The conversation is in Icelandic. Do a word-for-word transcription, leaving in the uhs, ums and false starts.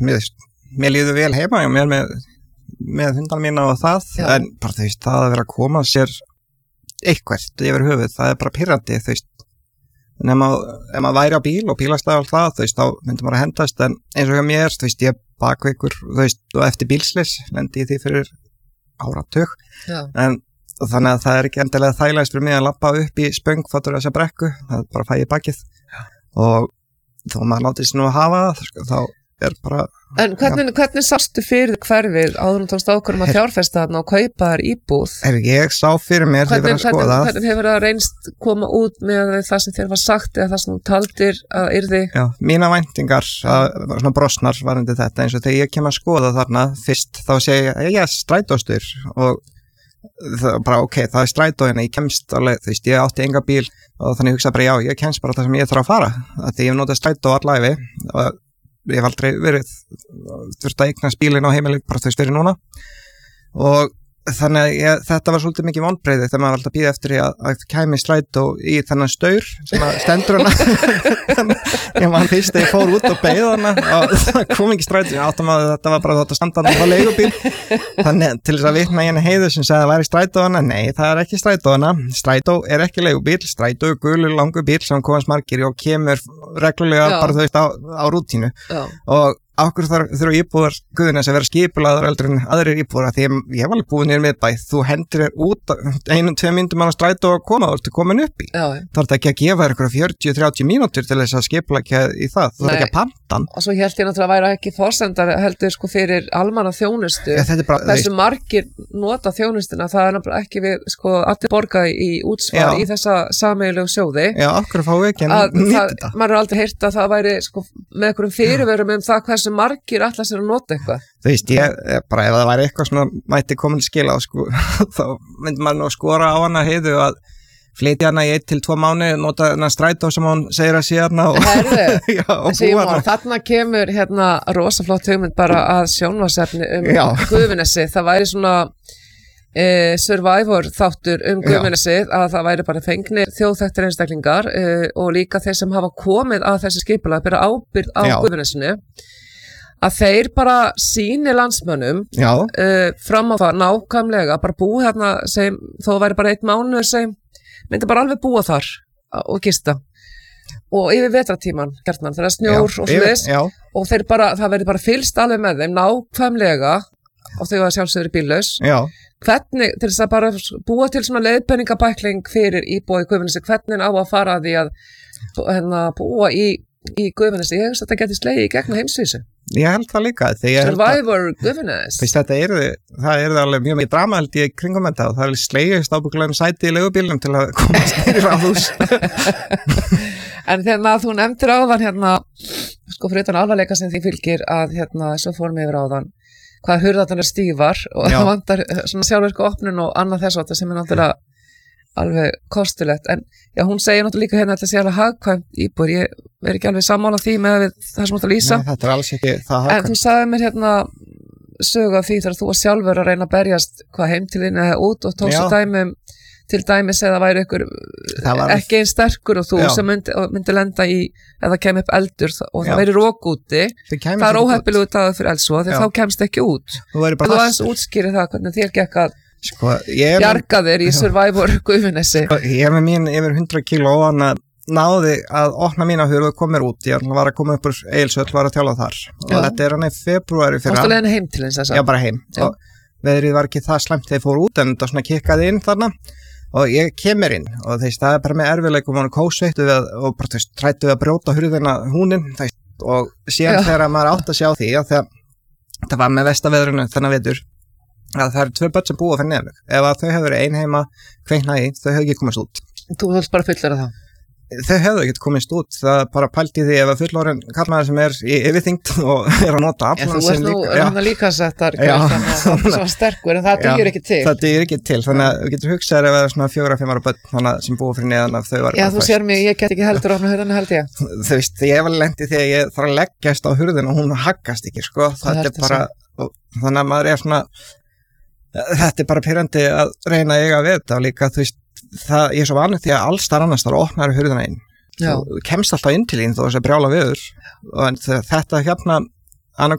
mér, mér líður vel heima og mér með, með hundan mína og það, Já. En bara þú veist, það að vera að koma sér eitthvað yfir höfuð, það er bara pirrandi, þú veist, en ef maður, ef maður væri á bíl og bílastæði og það, þú veist, þá myndi maður að hendast, en eins og hjá mér, þú veist, ég bakveikur, þú veist, og eftir bílslis, lendi ég því fyrir áratug, Já. En þannig að það er ekki endilega þægilegast fyrir mig að labba upp í spöng fattur þessa brekku, það er bara fæ í bakið, Já. Og þó maður látið sér nú að hafa það, sko, þá er bara... En hvernig, hvernig sástu fyrir hverfið áður en tókst ákvörðum að fjárfesta þarna og kaupa þar íbúð? Er, ég sá fyrir mér þegar ég var að skoða. Hvernig, hvernig hefur það reynst koma út með það sem þér var sagt eða það sem þú taldir að yrði? Já, mína væntingar, að, svona brosnar varandi þetta, eins og þegar ég kem að skoða þarna fyrst, þá segi ég, ég er strætóstur og það bara ok, það er strætó hérna, ég kemst alveg, þú veist, ég átti enga bíl og þannig hugsa bara já, ég kemst bara það sem ég þarf að fara, að því ég hef notað strætó alla ævi og ég hef aldrei verið þurft að eignast bílinn á heimili bara þau styrir núna og þannig að ég, þetta var svolítið mikið vonbreyði þegar maður var alltaf að bíða eftir að, að kæmi strætó í þennan staur sem að stendur hana ég man fyrst þegar ég fór út og beið hana og það kom ekki strætó áttum að þetta var bara þetta standandi á leigubíl þannig til þess að vitna í henni heiðu sem sagði að það væri strætó hana, nei það er ekki strætó hana strætó er ekki leigubíl, strætó er gulur langur bíl sem komast margir og kemur reglulega Já. Bara þú veist á, á rútínu Já. Og Akkur þurfa íbúðar Guðinnes að vera skipulaðar eldur en aðrir íbúðar því ég, ég var alveg búin í miðbæ þú hendur þér út einum, tveim myndum á strætó og koma þú ertu komin upp í það er ekki að gefa þér eitthvað fjörutíu til þrjátíu mínútur til þess að skipulækja í það þú þarf ekki að pantan og svo held ég náttúrulega að væri ekki forsendar heldur sko fyrir almanna þjónustu ja, bara, þessu margir nota þjónustuna það er náttúrulega ekki við sko allir borga í útsvar í þessa sameiginlegu sjóði Já, okkur fá ekki að það, maður er aldrei heyrt að það væri sko með einhverjum fyrirvörum um það hversu margir ætla sér að nota eitthvað þú veist, ég, bara ef það væri eitthvað svona mætti komin skila sko, þá myndi maður nú skora á hana heiðu að flytja hana í eitt til tvo mánu nota hana strætó sem hún segir að sé hana og, Herðu, já, og Sigmar, þarna kemur hérna rosaflott hugmynd bara að sjónvarpsefni um Guðvinessi, það væri svona e, survivor þáttur um Guðvinessi að það væri bara fengnir þjóðþekktir einstaklingar e, og líka þeir sem hafa komið að þessi skipulag bera ábyrgð á Guðvinessinu að þeir bara síni landsmönnum uh, fram á það nákvæmlega bara búi hérna sem, þó væri bara eitt mánuður sem myndi bara alveg búa þar og gista og yfir vetratíman gertnan þegar snjór já, og svoleiðis og þeir bara, það verður bara fylgst alveg með þeim nákvæmlega og þau var sjálfsögður bíllaus hvernig, til þess að bara búa til svona leiðbeiningabækling fyrir íbúi í Guðvinessi, hvernig á að fara að því að hérna, búa í, í Guðvinessi, ég veist að þetta geti slegið í gegn heimsvísu Ég held það líka Survivor Guðvinnes Þetta er það er alveg mjög mikið drama held ég kringum þetta og það er slegist ábúkulega um sæti í leigubílnum til að komast nýri á hús En þegar þú nefndir áðan hérna sko fyrir utan alvarleika sem því fylgir að hérna svo fórum yfir áðan hvað hurðarnar er stífar og það vantar svona sjálfvirku opnun og annað þess að sem er náttúrulega alveg kostulegt, en já, hún segir náttúrulega líka hérna að þetta sé alveg hagkvæmt íbúð ég er ekki alveg sammála því með það sem þú ætti að lýsa Nei, þetta er alls ekki það hagkvæmt En þú sagði mér hérna sögu af því þegar þú var sjálfur að reyna að berjast hvað heim til þín eða út og tókstu dæmum til dæmis eða væri ykkur var... ekki einn sterkur og þú já. Sem myndi, myndi lenda í eða kem upp eldur og það væri rók úti það er óheppilegur dagur fyrir eldsvo því þá kemst ekki út þú aðeins útskýri það hvernig þér gekk að Sko, bjarga þér í Survivor Guðvinessi sko, ég er með mín yfir hundrað kíló og hann náði að opna mína hurð og kom mér út ég var að koma upp úr Egilshöll var að tjála þar já. Og þetta er hann í februari fyrra Fórstu leiðin heim til þess að Já, bara heim já. Og veðrið var ekki það slæmt þegar ég fór út en þetta svona kikkaði inn þarna og ég kemur inn og þess það er bara með erfiðleikum og kósveittu við og bara þess trættu við að brjóta hurðina húnin þess, og síðan já. Þegar maður átt að sjá því að það var með vestaveðrinu þennan vetur að það eru tvö börn sem búa fyrir neðan mig ef að þau hefur verið ein heima kveikna í þau hefur ekki komist út Þú höfst bara fullur af það Þau hefur ekki komist út það bara pælti því ef að fullorinn kallmaður sem er í yfirþyngd og er að nota En þú ert nú hann að líka settar svo sterkur en það dugir ekki til Það dugir ekki til þannig að við getum hugsað ef það er svona fjóra, fimm ára börn sem búa fyrir neðan af þau var Já þú sér mig, ég get ekki heldur ofna hurðina held ég Þú veist, ég var lendi þegar ég þarf að leggjast á hurðina og hún haggast ekki sko það er bara þannig að maður er svona þetta er bara pirrandi að reyna að eiga við þetta og líka þú veist það, ég er svo vanið því að alls þar annars þar opnar hurðina inn þú kemst alltaf inn til þín þó þess að brjála viður og þetta hérna